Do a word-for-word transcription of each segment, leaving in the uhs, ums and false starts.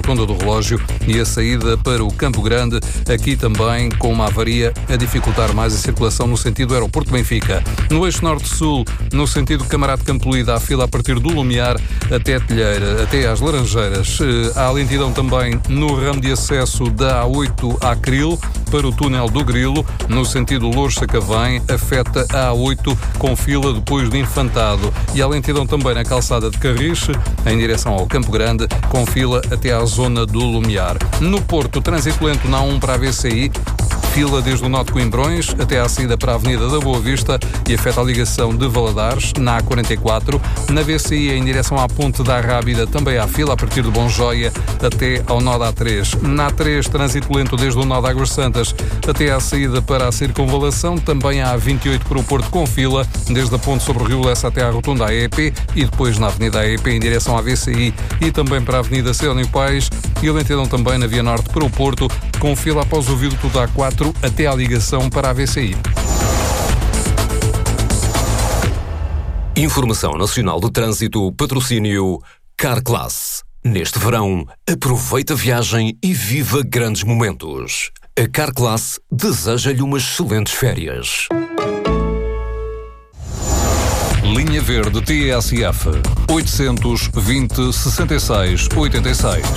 Rotunda do Relógio e a saída para o Campo Grande, aqui também com uma avaria a dificultar mais a circulação no sentido Aeroporto Benfica. No eixo norte-sul, no sentido Camarate Campolida, há fila a partir do Lumiar até Telheira, até às Laranjeiras. Há lentidão também no ramo de acesso da A oito à Cril para o túnel do Grilo, no sentido Louros-Sacavém, afeta a A oito com fila depois de Infantado. E há lentidão também na calçada de Carriche, em direção ao Campo Grande, com fila até à zona do Lumiar. No Porto, trânsito lento na A um para a V C I, fila desde o nó de Coimbrões até à saída para a Avenida da Boa Vista e afeta a ligação de Valadares, na A quarenta e quatro. Na V C I, em direção à Ponte da Rábida, também há fila a partir de Bonjoia até ao nó da A três. Na A três, trânsito lento desde o nó de Águas Santas até à saída para a Circunvalação. Também há A vinte e oito para o Porto com fila, desde a Ponte sobre o Rio Lessa até à Rotunda A E P e depois na Avenida A E P em direção à V C I e também para a Avenida Céu Pais, e lentidão também na Via Norte para o Porto, com fila após o viaduto da A quatro até à ligação para a V C I. Informação Nacional de Trânsito, patrocínio Carclass. Neste verão, aproveita a viagem e viva grandes momentos. A Carclass deseja-lhe umas excelentes férias. Linha Verde T S F oitocentos, vinte, sessenta e seis, oitenta e seis.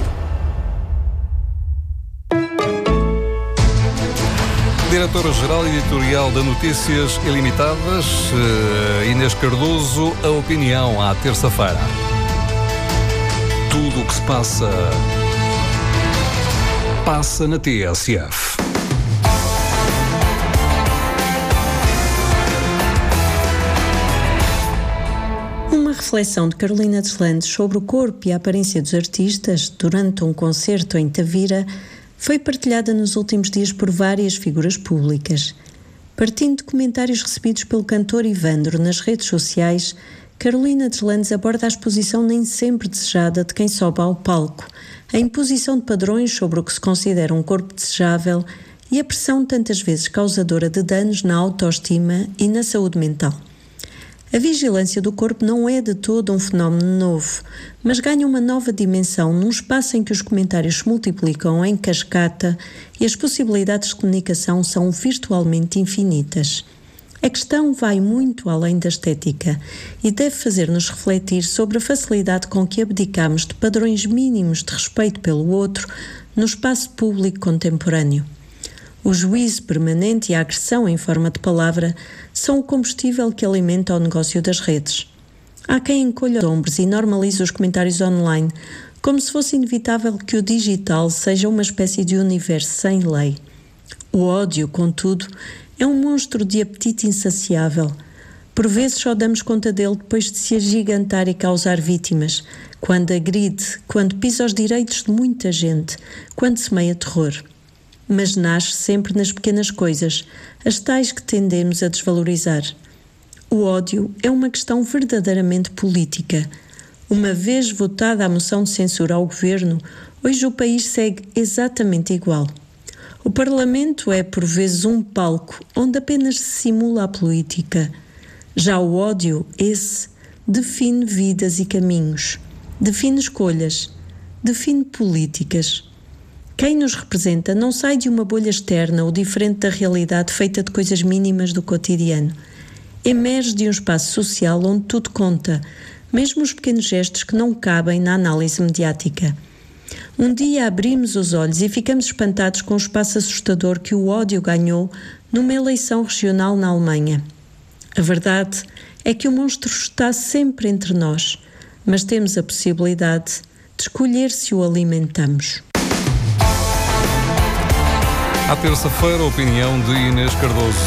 Diretora-Geral Editorial da Notícias Ilimitadas, Inês Cardoso, a opinião à terça-feira. Tudo o que se passa, passa na T S F. Uma reflexão de Carolina Deslandes sobre o corpo e a aparência dos artistas durante um concerto em Tavira foi partilhada nos últimos dias por várias figuras públicas. Partindo de comentários recebidos pelo cantor Ivandro nas redes sociais, Carolina Deslandes aborda a exposição nem sempre desejada de quem sobe ao palco, a imposição de padrões sobre o que se considera um corpo desejável e a pressão tantas vezes causadora de danos na autoestima e na saúde mental. A vigilância do corpo não é de todo um fenómeno novo, mas ganha uma nova dimensão num espaço em que os comentários se multiplicam em cascata e as possibilidades de comunicação são virtualmente infinitas. A questão vai muito além da estética e deve fazer-nos refletir sobre a facilidade com que abdicamos de padrões mínimos de respeito pelo outro no espaço público contemporâneo. O juízo permanente e a agressão em forma de palavra são o combustível que alimenta o negócio das redes. Há quem encolha os ombros e normalize os comentários online, como se fosse inevitável que o digital seja uma espécie de universo sem lei. O ódio, contudo, é um monstro de apetite insaciável. Por vezes só damos conta dele depois de se agigantar e causar vítimas, quando agride, quando pisa os direitos de muita gente, quando semeia terror. Mas nasce sempre nas pequenas coisas, as tais que tendemos a desvalorizar. O ódio é uma questão verdadeiramente política. Uma vez votada a moção de censura ao governo, hoje o país segue exatamente igual. O Parlamento é, por vezes, um palco onde apenas se simula a política. Já o ódio, esse, define vidas e caminhos, define escolhas, define políticas. Quem nos representa não sai de uma bolha externa ou diferente da realidade feita de coisas mínimas do cotidiano. Emerge de um espaço social onde tudo conta, mesmo os pequenos gestos que não cabem na análise mediática. Um dia abrimos os olhos e ficamos espantados com o espaço assustador que o ódio ganhou numa eleição regional na Alemanha. A verdade é que o monstro está sempre entre nós, mas temos a possibilidade de escolher se o alimentamos. À terça-feira, a opinião de Inês Cardoso.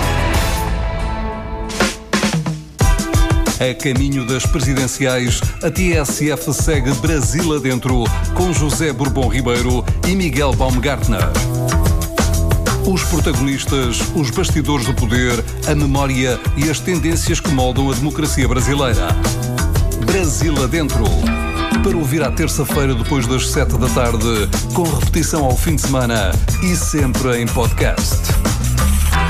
A caminho das presidenciais, a T S F segue Brasil adentro, com José Bourbon Ribeiro e Miguel Baumgartner. Os protagonistas, os bastidores do poder, a memória e as tendências que moldam a democracia brasileira. Brasil adentro. Para ouvir à terça-feira depois das sete da tarde, com repetição ao fim de semana e sempre em podcast.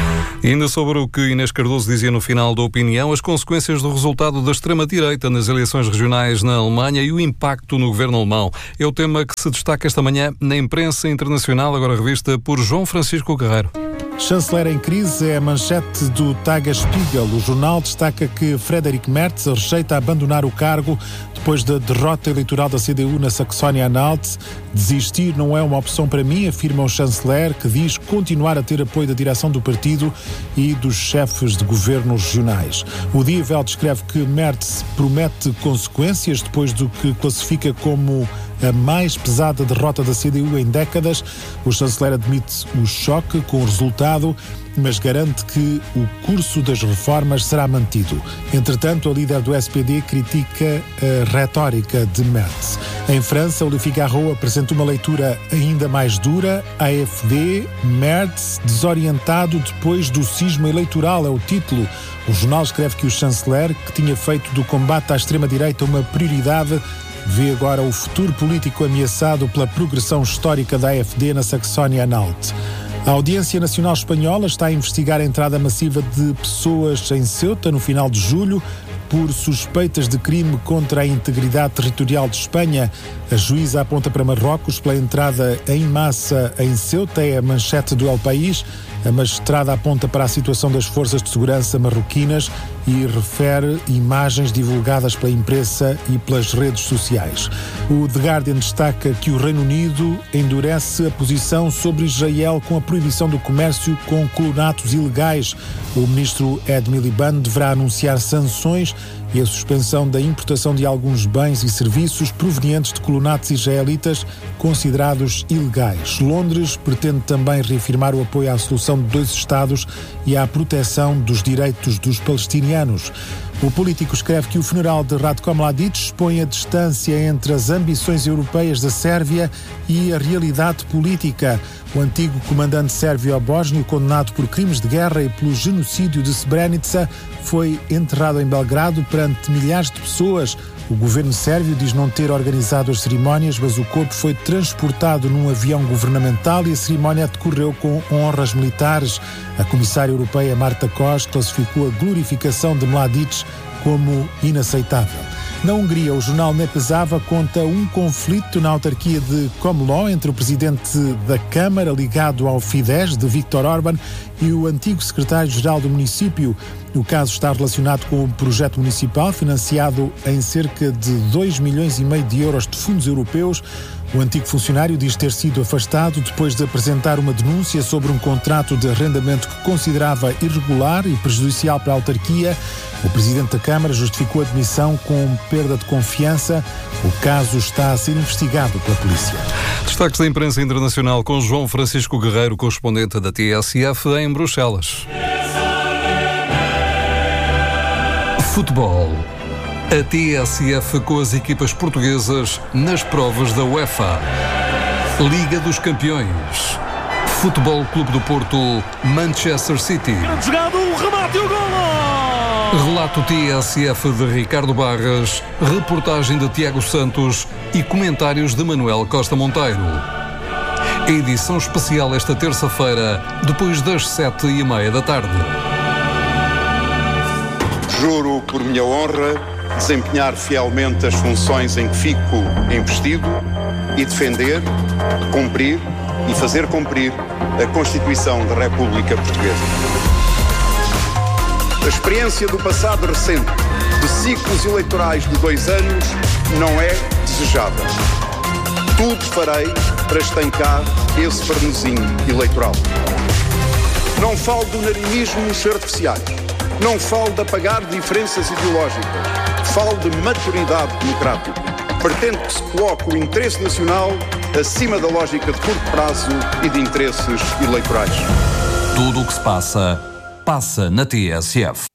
E ainda sobre o que Inês Cardoso dizia no final da opinião, as consequências do resultado da extrema-direita nas eleições regionais na Alemanha e o impacto no governo alemão. É o tema que se destaca esta manhã na imprensa internacional, agora revista por João Francisco Guerreiro. Chanceler em crise é a manchete do Tagesspiegel. O jornal destaca que Friedrich Merz rejeita abandonar o cargo depois da derrota eleitoral da C D U na Saxónia-Anhalt. Desistir não é uma opção para mim, afirma o chanceler, que diz continuar a ter apoio da direção do partido e dos chefes de governos regionais. O Die Welt descreve que Merz promete consequências depois do que classifica como a mais pesada derrota da C D U em décadas. O chanceler admite o choque com o resultado, mas garante que o curso das reformas será mantido. Entretanto, a líder do S P D critica a retórica de Merz. Em França, o Le Figaro apresenta uma leitura ainda mais dura. A AfD, Merz desorientado depois do cisma eleitoral, é o título. O jornal escreve que o chanceler, que tinha feito do combate à extrema-direita uma prioridade, vê agora o futuro político ameaçado pela progressão histórica da AfD na Saxónia-Anhalt. A Audiência Nacional Espanhola está a investigar a entrada massiva de pessoas em Ceuta no final de julho por suspeitas de crime contra a integridade territorial de Espanha. A juíza aponta para Marrocos pela entrada em massa em Ceuta, é a manchete do El País. A magistrada aponta para a situação das forças de segurança marroquinas e refere imagens divulgadas pela imprensa e pelas redes sociais. O The Guardian destaca que o Reino Unido endurece a posição sobre Israel com a proibição do comércio com colonatos ilegais. O ministro Ed Miliband deverá anunciar sanções e a suspensão da importação de alguns bens e serviços provenientes de colonatos israelitas considerados ilegais. Londres pretende também reafirmar o apoio à solução de dois Estados e à proteção dos direitos dos palestinianos. O político escreve que o funeral de Ratko Mladic expõe a distância entre as ambições europeias da Sérvia e a realidade política. O antigo comandante sérvio-bósnio, condenado por crimes de guerra e pelo genocídio de Srebrenica, foi enterrado em Belgrado perante milhares de pessoas. O governo sérvio diz não ter organizado as cerimónias, mas o corpo foi transportado num avião governamental e a cerimónia decorreu com honras militares. A comissária europeia Marta Kos classificou a glorificação de Mladic como inaceitável. Na Hungria, o jornal Nepezava conta um conflito na autarquia de Komló entre o presidente da Câmara, ligado ao Fidesz, de Viktor Orbán, e o antigo secretário-geral do município. O caso está relacionado com um projeto municipal financiado em cerca de dois milhões e meio de euros de fundos europeus. O antigo funcionário diz ter sido afastado depois de apresentar uma denúncia sobre um contrato de arrendamento que considerava irregular e prejudicial para a autarquia. O presidente da Câmara justificou a demissão com perda de confiança. O caso está a ser investigado pela polícia. Destaques da imprensa internacional com João Francisco Guerreiro, correspondente da T S F em Bruxelas. Futebol. A T S F com as equipas portuguesas nas provas da UEFA. Liga dos Campeões. Futebol Clube do Porto, Manchester City. Grande jogado, o remate e o golo! Relato T S F de Ricardo Barras, reportagem de Tiago Santos e comentários de Manuel Costa Monteiro. Edição especial esta terça-feira, depois das sete e meia da tarde. Juro por minha honra desempenhar fielmente as funções em que fico investido e defender, cumprir e fazer cumprir a Constituição da República Portuguesa. A experiência do passado recente de ciclos eleitorais de dois anos não é desejável. Tudo farei para estancar esse frenesim eleitoral. Não falo de unanimismos artificiais. Não falo de apagar diferenças ideológicas. Falo de maturidade democrática. Pretendo que se coloque o interesse nacional acima da lógica de curto prazo e de interesses eleitorais. Tudo o que se passa, passa na T S F.